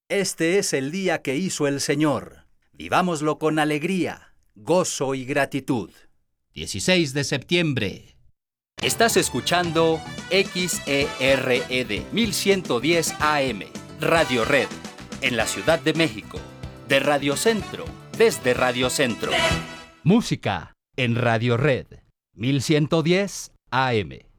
Este es el día que hizo el Señor. Vivámoslo con alegría, gozo y gratitud. 16 de septiembre. Estás escuchando XERED 1110 AM, Radio Red, en la Ciudad de México. De Radio Centro, desde Radio Centro. Música en Radio Red 1110 AM.